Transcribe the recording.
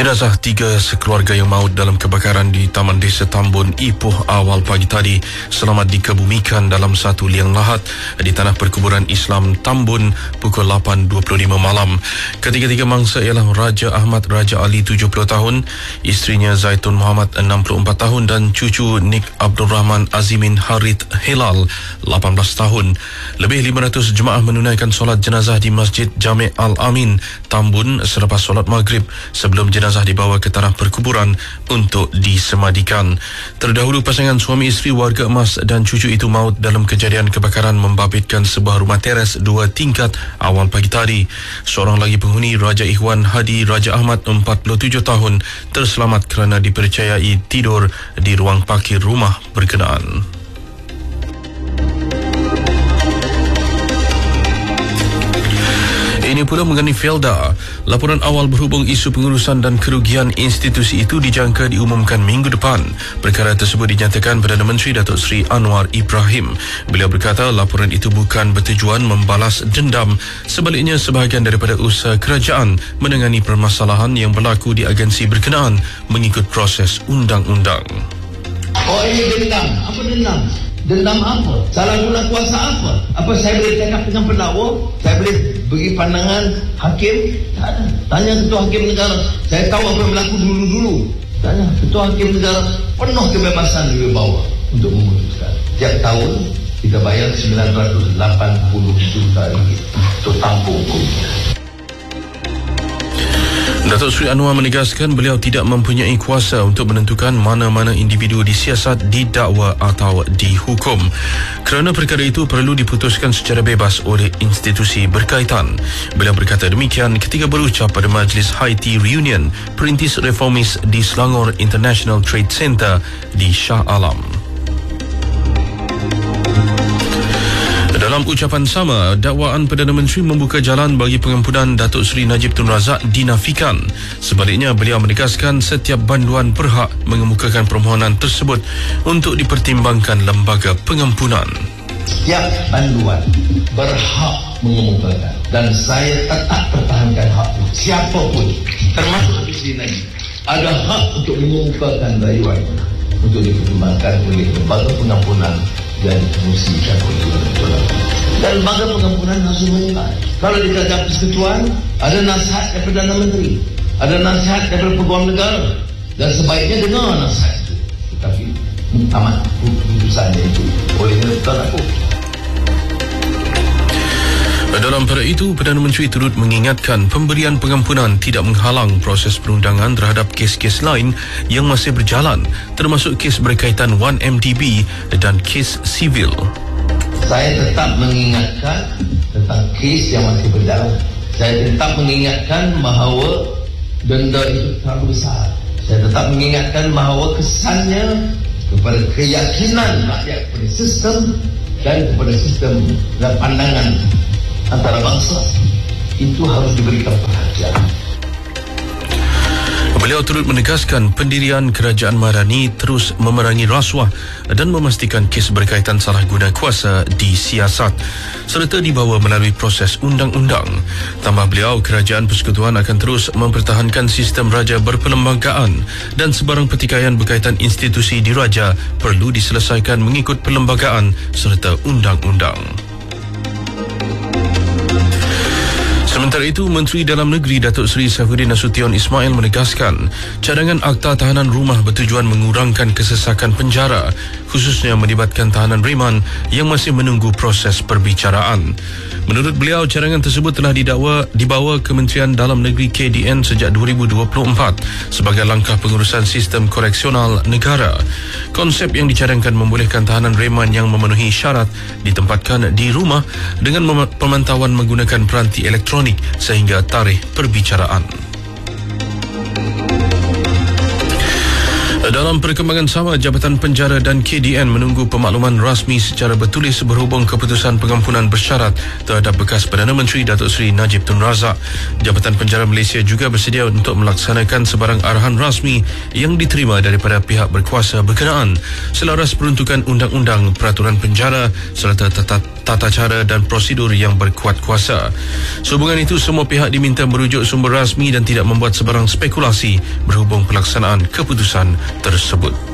Jenazah 3 sekeluarga yang maut dalam kebakaran di Taman Desa Tambun Ipoh awal pagi tadi selamat dikebumikan dalam satu liang lahat di tanah perkuburan Islam Tambun pukul 8.25 malam. Ketiga-tiga mangsa ialah Raja Ahmad Raja Ali 70 tahun, isterinya Zaitun Muhammad 64 tahun dan cucu Nik Abdul Rahman Azimin Harith Hilal 18 tahun. Lebih 500 jemaah menunaikan solat jenazah di Masjid Jami' Al-Amin Tambun selepas solat maghrib sebelum jenazah dibawa ke tanah perkuburan untuk disemadikan. Terdahulu pasangan suami isteri warga emas dan cucu itu maut dalam kejadian kebakaran membabitkan sebuah rumah teres 2 tingkat awal pagi tadi. Seorang lagi penghuni Raja Ikhwan Hadi Raja Ahmad 47 tahun terselamat kerana dipercayai tidur di ruang parkir rumah berkenaan. Ini pula mengenai Felda. Laporan awal berhubung isu pengurusan dan kerugian institusi itu dijangka diumumkan minggu depan. Perkara tersebut dinyatakan Perdana Menteri Datuk Seri Anwar Ibrahim. Beliau berkata laporan itu bukan bertujuan membalas dendam. Sebaliknya sebahagian daripada usaha kerajaan menangani permasalahan yang berlaku di agensi berkenaan mengikut proses undang-undang. Oh, ini dendam. Apa dendam? Dendam apa? Salah guna kuasa apa? Apa saya boleh cakap dengan pendakwa? Saya boleh beri pandangan hakim? Tak ada. Tanya ketua hakim negara. Saya tahu apa yang berlaku dulu-dulu. Tanya ketua hakim negara, penuh kebebasan di bawah untuk memutuskan. Tiap tahun kita bayar 980 juta ringgit untuk tampung hukumnya. Datuk Seri Anwar menegaskan beliau tidak mempunyai kuasa untuk menentukan mana-mana individu disiasat, didakwa atau dihukum. Kerana perkara itu perlu diputuskan secara bebas oleh institusi berkaitan. Beliau berkata demikian ketika berucap pada Majlis High Tea Reunion Perintis Reformis di Selangor International Trade Centre di Shah Alam. Dalam ucapan sama, dakwaan Perdana Menteri membuka jalan bagi pengampunan Datuk Seri Najib Tun Razak dinafikan. Sebaliknya, beliau menegaskan setiap banduan berhak mengemukakan permohonan tersebut untuk dipertimbangkan lembaga pengampunan. Setiap banduan berhak mengemukakan dan saya tetap pertahankan hak itu. Siapapun, termasuk Datuk Seri Najib, ada hak untuk mengemukakan banduan untuk dipertimbangkan oleh lembaga pengampunan dan difungsikan oleh dan lembaga pengampunan harus menilai. Kalau di dalam persekutuan ada nasihat dari Perdana Menteri, ada nasihat dari Peguam Negara, dan sebaiknya dengar nasihat itu. Tetapi amat keputusannya itu oleh Tuan aku. Dalam perkara itu, Perdana Menteri turut mengingatkan pemberian pengampunan tidak menghalang proses perundangan terhadap kes-kes lain yang masih berjalan, termasuk kes berkaitan 1MDB dan kes sivil. Saya tetap mengingatkan tentang kes yang masih berjalan. Saya tetap mengingatkan bahawa denda itu terlalu besar. Saya tetap mengingatkan bahawa kesannya kepada keyakinan rakyat kepada sistem dan kepada sistem dan pandangan antara bangsa itu harus diberikan perhatian. Beliau turut menegaskan pendirian kerajaan Madani terus memerangi rasuah dan memastikan kes berkaitan salah guna kuasa disiasat serta dibawa melalui proses undang-undang. Tambah beliau, kerajaan persekutuan akan terus mempertahankan sistem raja berperlembagaan dan sebarang pertikaian berkaitan institusi diraja perlu diselesaikan mengikut perlembagaan serta undang-undang. Sementara itu, Menteri Dalam Negeri Datuk Seri Saifuddin Nasution Ismail menegaskan cadangan Akta Tahanan Rumah bertujuan mengurangkan kesesakan penjara, khususnya melibatkan tahanan reman yang masih menunggu proses perbicaraan. Menurut beliau, cadangan tersebut telah dibawa Kementerian Dalam Negeri KDN sejak 2024 sebagai langkah pengurusan sistem koreksional negara. Konsep yang dicadangkan membolehkan tahanan reman yang memenuhi syarat ditempatkan di rumah dengan pemantauan menggunakan peranti elektronik sehingga tarikh perbicaraan. Dalam perkembangan sama, Jabatan Penjara dan KDN menunggu pemakluman rasmi secara bertulis berhubung keputusan pengampunan bersyarat terhadap bekas Perdana Menteri Datuk Seri Najib Tun Razak. Jabatan Penjara Malaysia juga bersedia untuk melaksanakan sebarang arahan rasmi yang diterima daripada pihak berkuasa berkenaan selaras peruntukan undang-undang, peraturan penjara serta tata cara dan prosedur yang berkuat kuasa. Sehubungan itu, semua pihak diminta merujuk sumber rasmi dan tidak membuat sebarang spekulasi berhubung pelaksanaan keputusan tersebut.